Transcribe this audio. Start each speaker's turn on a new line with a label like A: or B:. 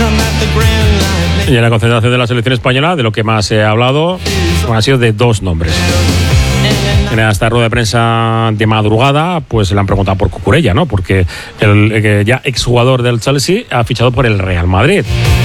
A: Y en la concentración de la selección española, de lo que más se ha hablado, ha sido de dos nombres. En esta rueda de prensa de madrugada, pues le han preguntado por Cucurella, ¿no? Porque el ya exjugador del Chelsea ha fichado por el Real Madrid.